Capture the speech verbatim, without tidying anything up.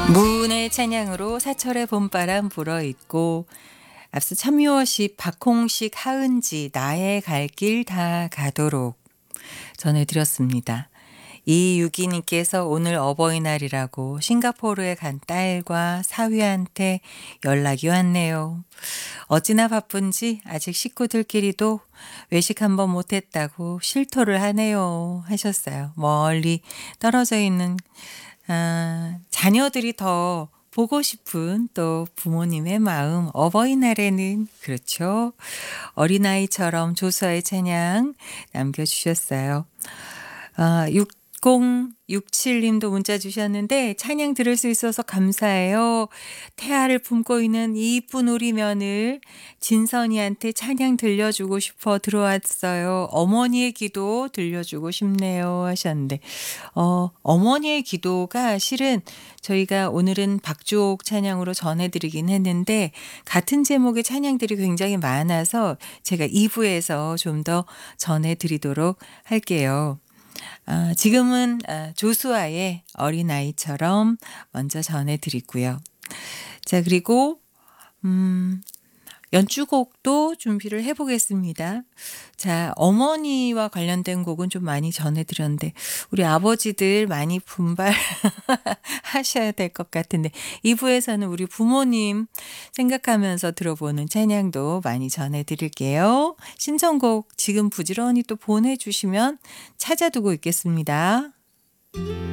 무은의 찬양으로 사철의 봄바람 불어있고 앞서 참여워십 박홍식 하은지 나의 갈 길 다 가도록 전해드렸습니다. 이유기님께서 오늘 어버이날이라고 싱가포르에 간 딸과 사위한테 연락이 왔네요. 어찌나 바쁜지 아직 식구들끼리도 외식 한번 못했다고 실토를 하네요 하셨어요. 멀리 떨어져 있는 아, 자녀들이 더 보고 싶은 또 부모님의 마음 어버이날에는 그렇죠. 어린아이처럼 조수아의 찬양 남겨주셨어요. 아, 육공육칠님도 문자 주셨는데 찬양 들을 수 있어서 감사해요. 태아를 품고 있는 이 이쁜 우리 며느리 진선이한테 찬양 들려주고 싶어 들어왔어요. 어머니의 기도 들려주고 싶네요 하셨는데 어, 어머니의 기도가 실은 저희가 오늘은 박주옥 찬양으로 전해드리긴 했는데 같은 제목의 찬양들이 굉장히 많아서 제가 이 부에서 좀 더 전해드리도록 할게요. 아, 지금은 아, 조수아의 어린아이처럼 먼저 전해드리고요. 자, 그리고 음, 연주곡도 준비를 해보겠습니다. 자, 어머니와 관련된 곡은 좀 많이 전해드렸는데 우리 아버지들 많이 분발하셔야 될 것 같은데 이 부에서는 우리 부모님 생각하면서 들어보는 찬양도 많이 전해드릴게요. 신청곡 지금 부지런히 또 보내주시면 찾아두고 있겠습니다.